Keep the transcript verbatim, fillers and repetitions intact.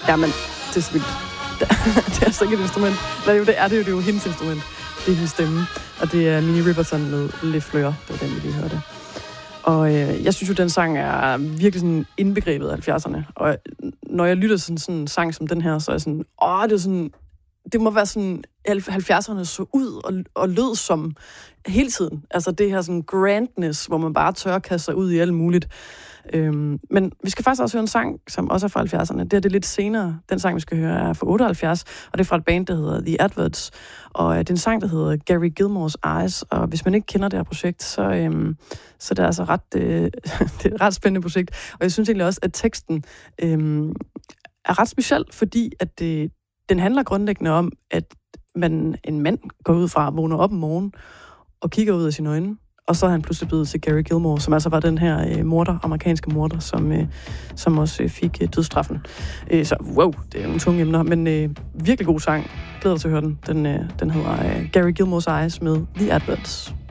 Jamen, det er så vildt. Det er så ikke et instrument. Nej, jo, det er det jo. Det er jo hendes instrument. Det er hendes stemme. Og det er Minnie Riperton med Le Fleur. Det var den, vi lige hørte. Og øh, jeg synes jo, den sang er virkelig sådan indbegrebet af halvfjerdserne. Og når jeg lytter sådan sådan en sang som den her, så er jeg sådan, åh, det er sådan, det må være sådan, halvfjerdserne så ud og, og lød som hele tiden. Altså det her sådan grandness, hvor man bare tør kaste sig ud i alt muligt. Øhm, men vi skal faktisk også høre en sang, som også er fra halvfjerdserne. Det er det lidt senere. Den sang, vi skal høre, er fra otteoghalvfjerds, og det er fra et band, der hedder The Adverts. Og øh, det er en sang, der hedder Gary Gilmore's Eyes, og hvis man ikke kender det her projekt, så, øhm, så det er altså ret, øh, det er et ret spændende projekt. Og jeg synes egentlig også, at teksten øhm, er ret speciel, fordi at det, den handler grundlæggende om, at man, en mand går ud fra, vågner op om morgenen og kigger ud af sine øjne, og så er han pludselig blevet til Gary Gilmore, som altså var den her øh, morder, amerikanske morder, som, øh, som også øh, fik øh, dødsstraffen. Øh, så wow, det er nogle tunge emner, men øh, virkelig god sang. Glæder dig til at høre den. Den, øh, den hedder øh, Gary Gilmore's Eyes med The Adverts.